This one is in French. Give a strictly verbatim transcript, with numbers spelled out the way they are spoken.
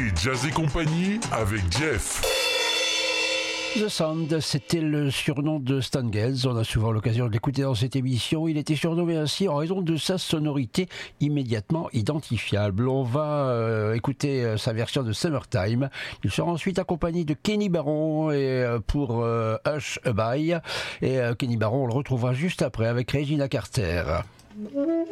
Jazz et compagnie avec Jeff. The Sound, c'était le surnom de Stan Getz. On a souvent l'occasion de l'écouter dans cette émission. Il était surnommé ainsi en raison de sa sonorité immédiatement identifiable. On va euh, écouter euh, sa version de Summertime. Il sera ensuite accompagné de Kenny Barron et, euh, pour euh, Hush a Bye. Et euh, Kenny Barron, on le retrouvera juste après avec Regina Carter.